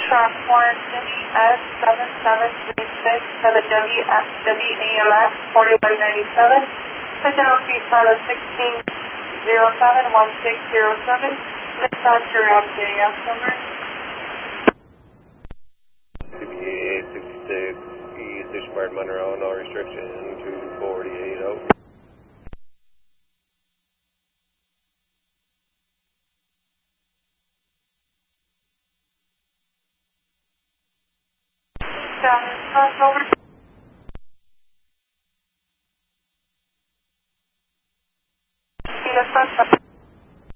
Transport WS 7736 for the WAMX 4197. Pigeon Feet Pilot 1607-1607. Dispatch your JF number. CBA 866 East Ishmael Monroe, no restriction, 248 out. Crossover.